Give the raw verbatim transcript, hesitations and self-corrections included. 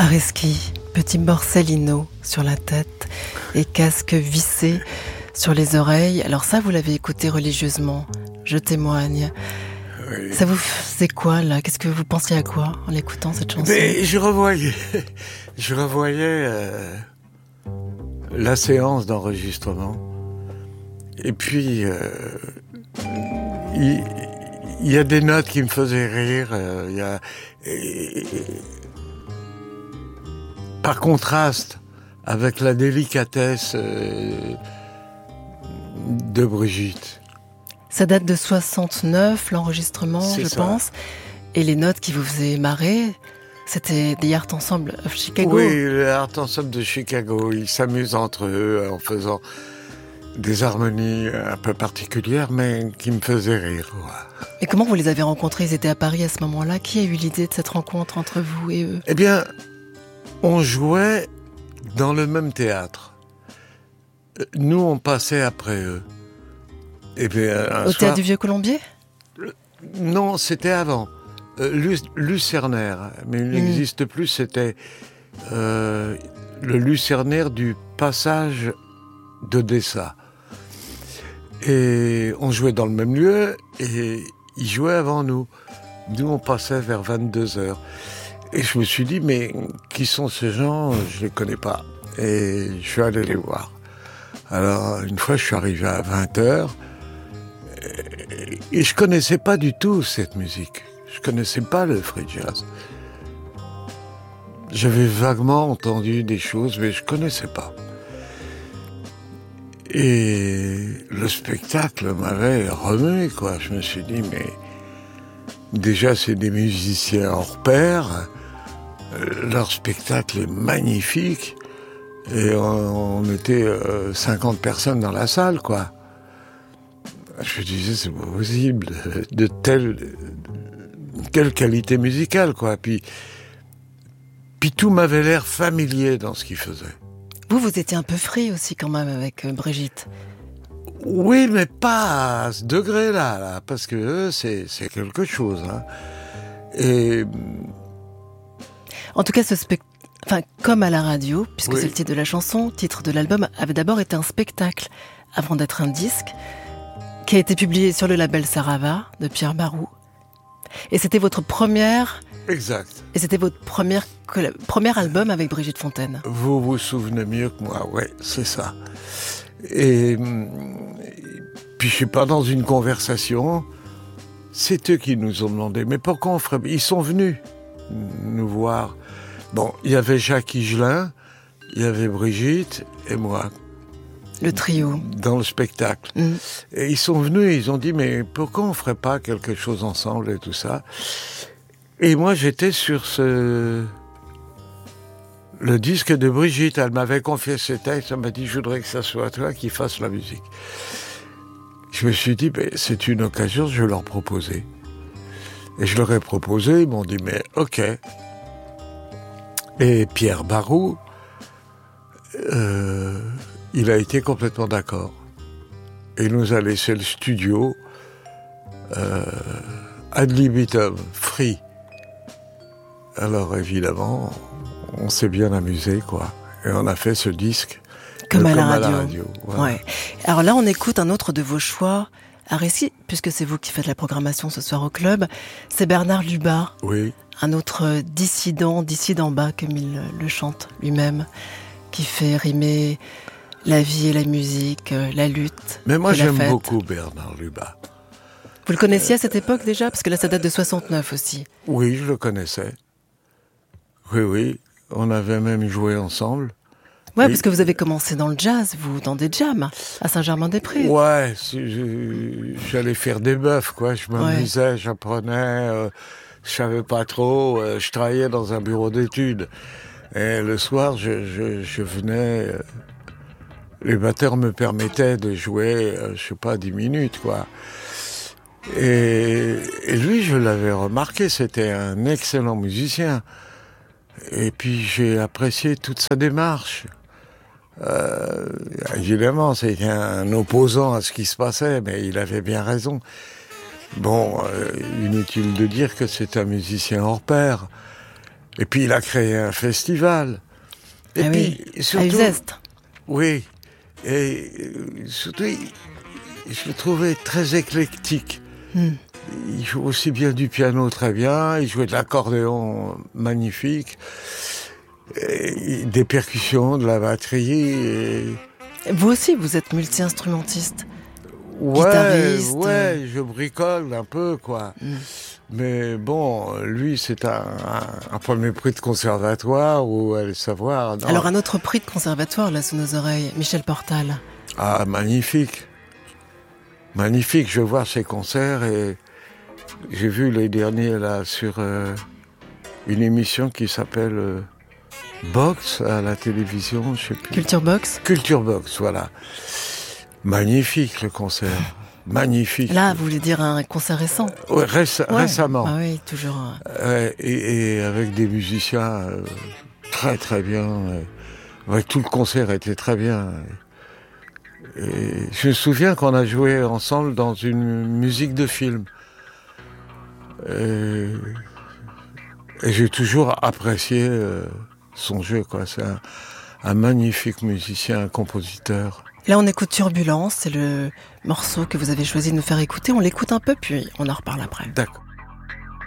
Arreski, petit Borsellino sur la tête et casque vissé sur les oreilles. Alors ça, vous l'avez écouté religieusement, je témoigne. Oui. Ça vous faisait quoi, là? Qu'est-ce que vous pensiez à quoi en l'écoutant, cette chanson? Mais je revoyais, je revoyais euh, la séance d'enregistrement. Et puis, euh, il, il y a des notes qui me faisaient rire. Euh, il y a, et, et, par contraste avec la délicatesse euh, de Brigitte. Ça date de soixante-neuf, l'enregistrement, C'est je ça. pense. Et les notes qui vous faisaient marrer, c'était The Art Ensemble of Chicago. Oui, le Art Ensemble de Chicago. Ils s'amusent entre eux en faisant des harmonies un peu particulières, mais qui me faisaient rire. Ouais. Et comment vous les avez rencontrés? Ils étaient à Paris à ce moment-là. Qui a eu l'idée de cette rencontre entre vous et eux? Eh bien, on jouait dans le même théâtre. Nous, on passait après eux. Et bien, un Au soir... Théâtre du Vieux Colombier? Non, c'était avant. Euh, Lu- Lucernaire, mais il n'existe mmh. plus. C'était euh, le Lucernaire du passage d'Odessa. Et on jouait dans le même lieu et ils jouaient avant nous. Nous, on passait vers vingt-deux heures. Et je me suis dit, mais qui sont ces gens? Je les connais pas. Et je suis allé les voir. Alors, une fois, je suis arrivé à vingt heures et je connaissais pas du tout cette musique. Je connaissais pas le free jazz. J'avais vaguement entendu des choses, mais je connaissais pas. Et le spectacle m'avait remué, quoi. Je me suis dit, mais déjà, c'est des musiciens hors pair. Leur spectacle est magnifique. Et on, on était euh, cinquante personnes dans la salle, quoi. Je me disais, c'est pas possible, de telle, quelle qualité musicale, quoi. Puis, puis tout m'avait l'air familier dans ce qu'il faisait. Vous, vous étiez un peu frais aussi quand même avec euh, Brigitte. Oui, mais pas à ce degré-là, là, parce que euh, c'est, c'est quelque chose. Hein. Et... En tout cas, ce spectacle, enfin, comme à la radio, puisque oui. c'est le titre de la chanson, titre de l'album, avait d'abord été un spectacle avant d'être un disque, qui a été publié sur le label Sarava de Pierre Barou. Et c'était votre première... Exact. Et c'était votre première, premier album avec Brigitte Fontaine. Vous vous souvenez mieux que moi, ouais, c'est ça. Et puis je sais pas, dans une conversation, c'est eux qui nous ont demandé, mais pourquoi on ferait... Ils sont venus nous voir. Bon, il y avait Jacques Higelin, il y avait Brigitte et moi. Le trio. Dans le spectacle. Mmh. Et ils sont venus et ils ont dit, mais pourquoi on ferait pas quelque chose ensemble et tout ça? Et moi, j'étais sur ce... le disque de Brigitte. Elle m'avait confié ce texte, elle m'a dit, je voudrais que ça soit toi qui fasses la musique. Je me suis dit, ben, c'est une occasion, je vais leur proposer. Et je leur ai proposé, ils m'ont dit, mais ok. Et Pierre Barou, euh, il a été complètement d'accord. Et il nous a laissé le studio euh, ad libitum, free. Alors évidemment, on s'est bien amusé, quoi. Et on a fait ce disque comme, euh, à, comme la à la radio. radio. Voilà. Ouais. Alors là, on écoute un autre de vos choix. Arreski, puisque c'est vous qui faites la programmation ce soir au club, c'est Bernard Lubat. Oui. Un autre dissident, dissident bas, comme il le chante lui-même, qui fait rimer la vie et la musique, la lutte. Mais moi, j'aime fête. beaucoup Bernard Lubat. Vous le connaissiez à cette époque déjà? Parce que là, ça date de soixante-neuf aussi. Oui, je le connaissais. Oui, oui. On avait même joué ensemble. Ouais, Et... parce que vous avez commencé dans le jazz, vous, dans des jams, à Saint-Germain-des-Prés. Ouais, je, j'allais faire des bœufs, quoi. Je m'amusais, ouais. J'apprenais, euh, je savais pas trop. Euh, je travaillais dans un bureau d'études. Et le soir, je, je, je venais... Euh, les batteurs me permettaient de jouer, euh, je sais pas, dix minutes, quoi. Et, et lui, je l'avais remarqué, c'était un excellent musicien. Et puis, j'ai apprécié toute sa démarche. Euh, évidemment, c'était un opposant à ce qui se passait, mais il avait bien raison. Bon, euh, inutile de dire que c'est un musicien hors pair. Et puis il a créé un festival. Et ah puis oui, surtout, à Uzeste. oui, et euh, surtout, il- je le trouvais très éclectique. Hmm. Il joue aussi bien du piano très bien, il jouait de l'accordéon magnifique, et des percussions, de la batterie. Et... Vous aussi, vous êtes multi-instrumentiste. Ouais, Guitariste. ouais, je bricole un peu, quoi. Hmm. Mais bon, lui, c'est un, un, un premier prix de conservatoire où allez savoir. Non. Alors un autre prix de conservatoire, là, sous nos oreilles, Michel Portal. Ah, magnifique. Magnifique, je vois ses concerts et j'ai vu les derniers là sur euh, une émission qui s'appelle euh, Box à la télévision, je sais plus. Culture Box. Culture Box, voilà. Magnifique le concert. Magnifique. Là, vous voulez dire un concert récent? Ouais, réce- Ouais. récemment. Ah oui, toujours. euh, Ouais, et, et avec des musiciens euh, très très bien. euh, Ouais, tout le concert était très bien. Et je me souviens qu'on a joué ensemble dans une musique de film. Et, et j'ai toujours apprécié euh, son jeu, quoi. C'est un, un magnifique musicien, un compositeur. Là, on écoute Turbulence, c'est le morceau que vous avez choisi de nous faire écouter. On l'écoute un peu, puis on en reparle après. D'accord.